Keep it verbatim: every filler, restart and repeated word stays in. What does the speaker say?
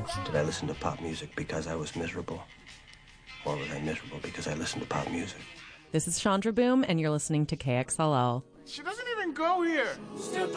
Did I listen to pop music because I was miserable? Or was I miserable because I listened to pop music? This is Chandra Boom, and you're listening to K X L L. She doesn't even go here.